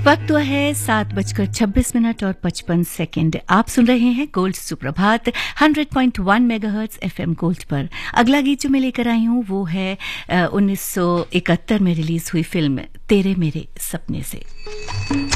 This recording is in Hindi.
वक्त हुआ है 7:26 और 55 आप सुन रहे हैं गोल्ड सुप्रभात 100.1 मेगाहर्ट्ज एफएम गोल्ड पर। अगला गीत जो मैं लेकर आई हूं वो है 1971 में रिलीज हुई फिल्म तेरे मेरे सपने से।